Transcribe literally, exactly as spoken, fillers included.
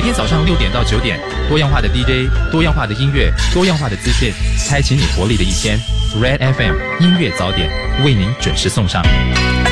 天早上六点到九点，多样化的 D J， 多样化的音乐，多样化的资讯，开启你活力的一天。Red F M 音乐早点为您准时送上。